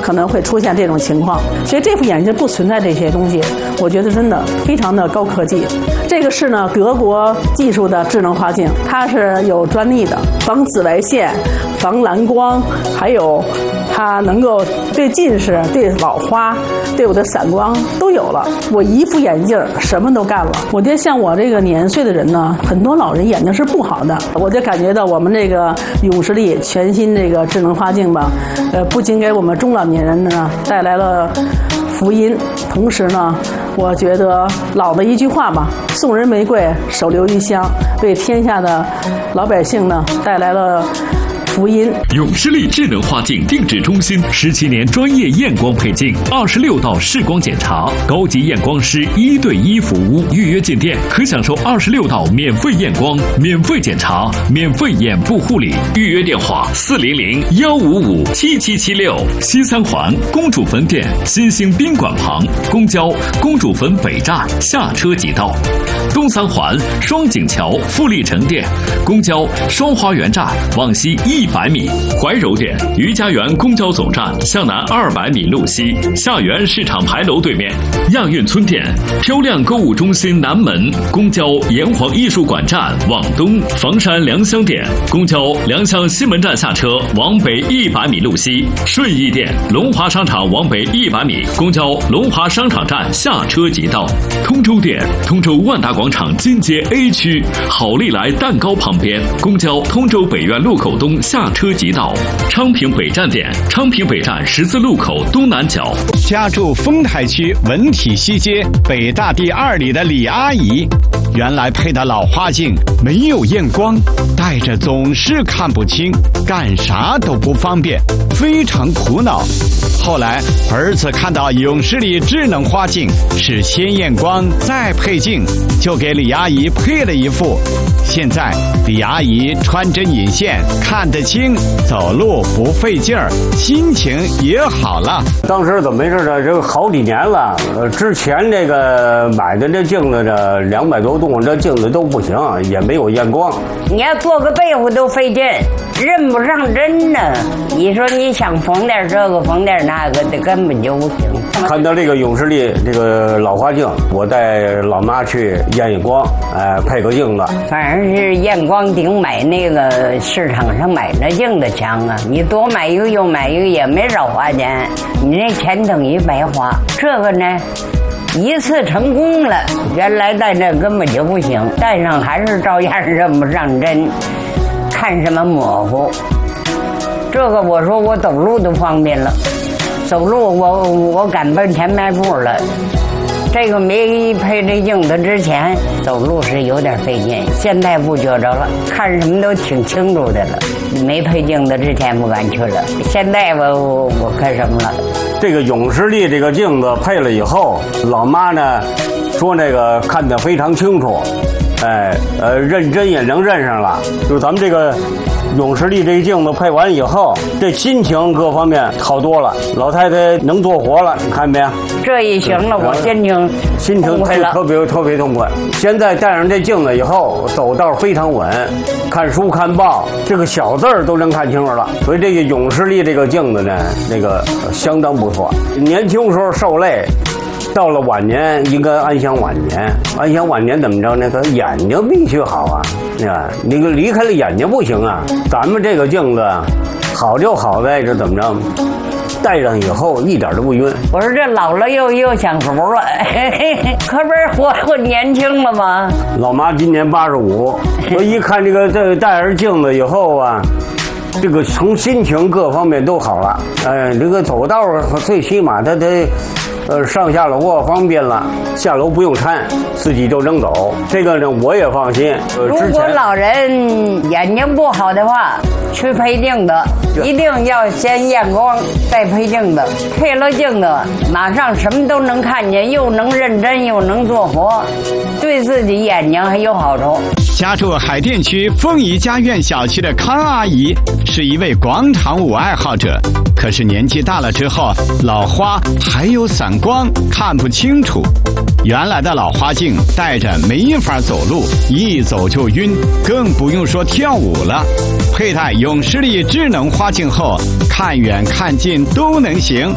可能会出现这种情况。所以这副眼镜不存在这些东西，我觉得真的非常的高科技。这个是呢德国技术的智能花镜，它是有专利的，防紫外线、防蓝光，还有它能够对近视、对老花、对我的散光都有了。我一副眼镜什么都干了。我觉得像我这个年岁的人呢，很多老人眼睛是不好的，我就感觉到我们这个永视力全新这个智能花镜吧，不仅给我们中老年人呢带来了福音，同时呢，我觉得老的一句话吧，送人玫瑰，手留余香，为天下的老百姓呢带来了福音。 永视力智能花镜定制中心17年专业验光配镜，26道视光检查，高级验光师1对1服务。预约进店可享受26道免费验光、免费检查、免费眼部护理。预约电话400-155-7776。西三环公主坟店新兴宾馆旁，公交公主坟北站下车即到。东三环双井桥富力城店，公交双花园站往西100米。怀柔店余家园公交总站向南200米路西，下园市场牌楼对面。亚运村店漂亮购物中心南门，公交炎黄艺术馆站往东。房山良乡店公交良乡西门站下车往北100米路西。顺义店龙华商场往北100米，公交龙华商场站下车即到。通州店通州万达广场金街 A 区好利来蛋糕旁边，公交通州北苑路口东下车即到。昌平北站店昌平北站十字路口东南角。 家住丰台区文体西街北大第2里的李阿姨，原来配的老花镜没有验光，戴着总是看不清，干啥都不方便，非常苦恼。后来儿子看到永视力智能花镜是先验光再配镜，就给李阿姨配了一副。现在李阿姨穿针引线看得清，走路不费劲儿，心情也好了。 当时怎么回事呢？这个好几年了，之前这个买的这镜子这200多度，这镜子都不行，也没有验光。 你要做个被子都费劲，认不上针呢。你说你想缝点这个缝点那个的，根本就不行。 看到这个永视力这个老花镜，我带老妈去验验光，配个镜子。 反正是验光顶买那个市场上买那镜子强啊！你多买一个又买一个也没少花钱，你那钱等于白花。这个呢，一次成功了，原来戴这根本就不行，戴上还是照样认不上针，看什么模糊。这个我说我走路都方便了，走路我敢奔前迈步了。这个没配这镜子之前走路是有点费劲，现在不觉着了，看什么都挺清楚的了。没配镜子之前不敢去了，现在我看什么了。 这个永视力这个镜子配了以后，老妈呢说那个看得非常清楚，认真也能认上了。就是咱们这个永视力这个镜子配完以后，这心情各方面好多了，老太太能做活了，你看没有？ 这一行了，我心情特别痛快。现在戴上这镜子以后，走道非常稳，看书看报，这个小字儿都能看清楚了。所以这个永视力这个镜子呢，那个相当不错。年轻时候受累，到了晚年应该安享晚年。安享晚年怎么着呢？他眼睛必须好啊，你离开了眼睛不行啊。咱们这个镜子好就好在这怎么着？戴上以后一点都不晕。 我说这老了又享福了，可不是活年轻了吗？ 老妈今年85，我一看这个戴上镜子以后啊，这个从心情各方面都好了。这个走道最起码他得上下楼方便了，下楼不用搀，自己就能走。这个呢我也放心。 如果老人眼睛不好的话，去配镜子，一定要先验光再配镜子。配了镜子，马上什么都能看见，又能认真又能做活，对自己眼睛还有好处。 家住海淀区凤仪家苑小区的康阿姨是一位广场舞爱好者，可是年纪大了之后，老花还有散光，看不清楚。原来的老花镜戴着没法走路，一走就晕，更不用说跳舞了。佩戴永视力智能花镜后，看远看近都能行。